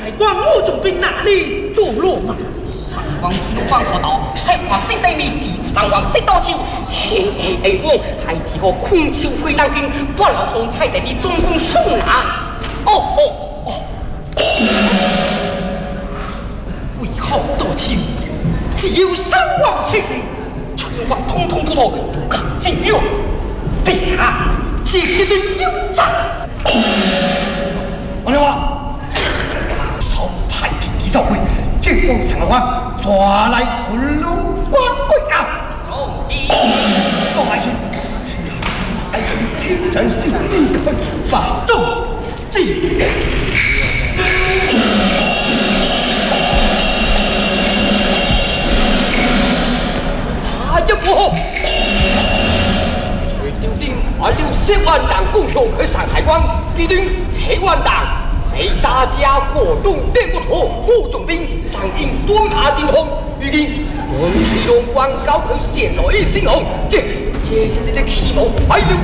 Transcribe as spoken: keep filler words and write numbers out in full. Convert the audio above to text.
海关武总兵哪里坐落嘛？ 上王金光说道：“石皇新对面只有上王石多秋，嘿嘿嘿，我还几个空手回当兵，不老从彩带的中共送拿。哦吼哦，为何多秋？只有上王石的，全国通通都头不敢进入。陛下，这一定有诈！ 王六王，少派兵李少辉。 进攻上官，抓来文龙关归啊！ 总机， 我爱听，爱听天真是一个法中计。 啊，一步，徐丁丁买了十万担股票去上海关，其中七万担。 谁扎家果冻电不妥，武总兵上应端牙精通，如今文体龙关高佢前来先行，这这这这这气度，快了